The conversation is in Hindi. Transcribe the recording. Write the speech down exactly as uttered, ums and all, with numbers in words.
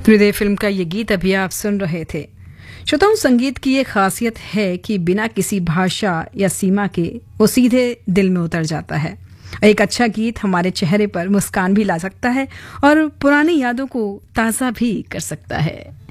हृदय फिल्म का ये गीत अभी आप सुन रहे थे। श्रोताओं, संगीत की ये खासियत है कि बिना किसी भाषा या सीमा के वो सीधे दिल में उतर जाता है। एक अच्छा गीत हमारे चेहरे पर मुस्कान भी ला सकता है और पुरानी यादों को ताज़ा भी कर सकता है।